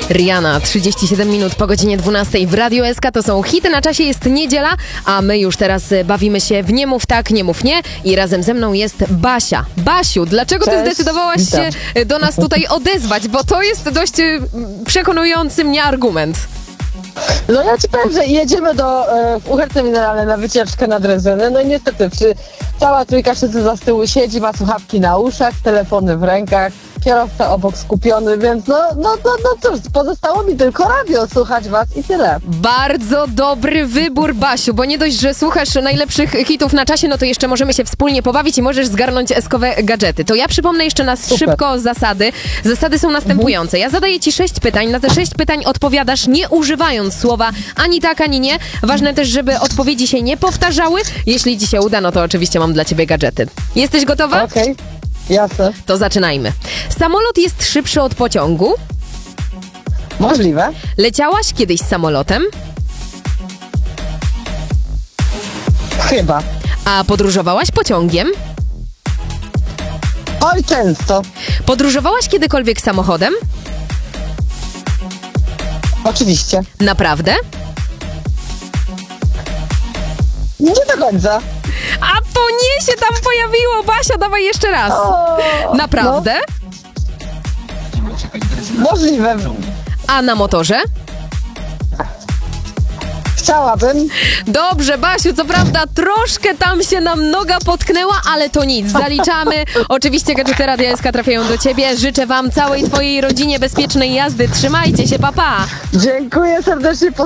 Rihanna, 37 minut po godzinie 12 w Radio SK. To są hity na czasie, jest niedziela, a my już teraz bawimy się w Nie mów tak, nie mów nie i razem ze mną jest Basia. Basiu, dlaczego ty zdecydowałaś się do nas tutaj odezwać? Bo to jest dość przekonujący mnie argument. No ja ci powiem, że jedziemy do Uherce Mineralne na wycieczkę na Drezdenę. No i niestety cała trójka siedzi z tyłu siedzi, ma słuchawki na uszach, telefony w rękach, kierowca obok skupiony, więc no cóż, pozostało mi tylko radio, słuchać was i tyle. Bardzo dobry wybór, Basiu, bo nie dość, że słuchasz najlepszych hitów na czasie, no to jeszcze możemy się wspólnie pobawić i możesz zgarnąć eskowe gadżety. To ja przypomnę jeszcze szybko zasady. Zasady są następujące. Ja zadaję ci 6 pytań, na te 6 pytań odpowiadasz nie używając słowa ani tak, ani nie. Ważne też, żeby odpowiedzi się nie powtarzały. Jeśli ci się uda, no to oczywiście mam dla ciebie gadżety. Jesteś gotowa? Okej. Jasne. To zaczynajmy. Samolot jest szybszy od pociągu. Możliwe. Leciałaś kiedyś samolotem? Chyba. A podróżowałaś pociągiem? Oj, często. Podróżowałaś kiedykolwiek samochodem? Oczywiście. Naprawdę? Nie do końca. A to nie się tam pojawiło! Basia, dawaj jeszcze raz. Naprawdę? Możliwe. A na motorze? Chciałabym. Dobrze, Basiu, co prawda troszkę tam się nam noga potknęła, ale to nic, zaliczamy. Oczywiście gadżety Radia SK trafiają do ciebie. Życzę wam, całej twojej rodzinie bezpiecznej jazdy. Trzymajcie się, pa, pa. Dziękuję serdecznie.